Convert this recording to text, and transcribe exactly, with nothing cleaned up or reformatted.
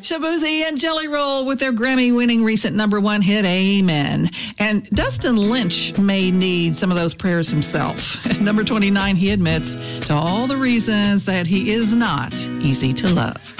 Shaboozey and Jelly Roll with their Grammy-winning recent number one hit, Amen. And Dustin Lynch may need some of those prayers himself. At number twenty-nine, he admits to all the reasons that he is not easy to love.